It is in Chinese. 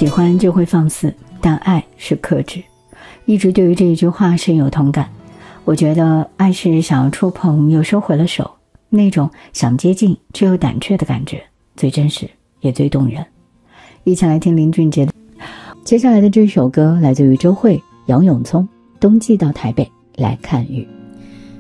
喜欢就会放肆，但爱是克制。一直对于这一句话深有同感。我觉得爱是想要触碰又收回了手，那种想接近却又胆怯的感觉最真实也最动人。一起来听林俊杰的接下来的这首歌，来自于周蕙、杨永聪，冬季到台北来看雨。